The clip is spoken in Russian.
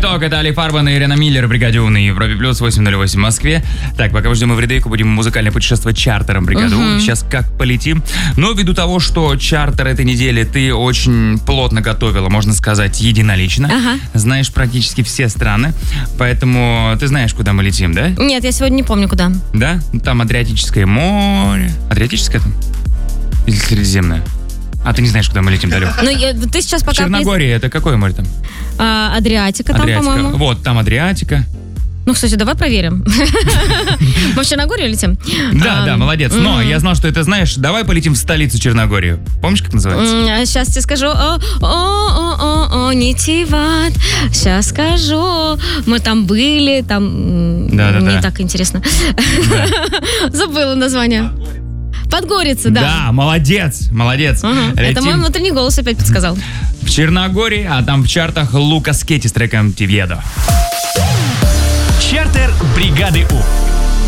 итог. Это Али Фарбан и Ирина Миллер, бригаде У на Европе Плюс, 8:08 в Москве. Так, пока мы ждем Эвридейку, будем музыкальное путешествие чартером бригаду У. Сейчас как полетим. Но ввиду того, что чартер этой недели ты очень плотно готовила, можно сказать, единолично. Знаешь практически все страны. Поэтому ты знаешь, куда мы летим, да? Нет, я сегодня не помню, куда. Да? Там Адриатическое море. Адриатическое там? Или Средиземное? А ты не знаешь, куда мы летим, Далю? Ну, ты сейчас пока... Черногория, это какое море там? Адриатика там, по-моему. Вот, там Адриатика. Ну, кстати, давай проверим. Мы в Черногорию летим? Да, молодец. Но я знал, что это знаешь. Давай полетим в столицу Черногорию. Помнишь, как называется? Сейчас тебе скажу. Нитиват. Сейчас скажу. Мы там были, там не так интересно. Забыла название. Подгорица, да. Да, молодец. Это мой внутренний голос опять подсказал. В Черногории, а там в чартах Лукас Кетти с треком «Тивьедо». Чартер бригады У.